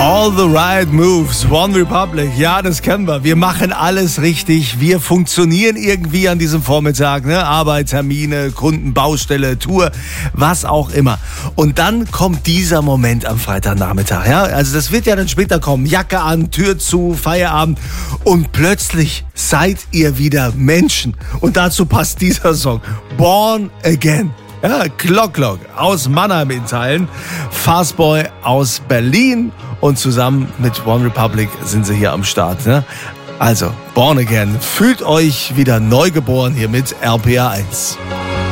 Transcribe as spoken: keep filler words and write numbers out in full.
All the right moves, One Republic, ja, das kennen wir. Wir machen alles richtig, wir funktionieren irgendwie an diesem Vormittag, ne? Arbeit, Termine, Kunden, Baustelle, Tour, was auch immer. Und dann kommt dieser Moment am Freitagnachmittag, ja? Also das wird ja dann später kommen, Jacke an, Tür zu, Feierabend und plötzlich seid ihr wieder Menschen. Und dazu passt dieser Song, Born Again. Ja, Clock Clock aus Mannheim in Teilen, Fastboy aus Berlin und zusammen mit One Republic sind sie hier am Start. Ne? Also, Born Again, fühlt euch wieder neu geboren hier mit R P R eins.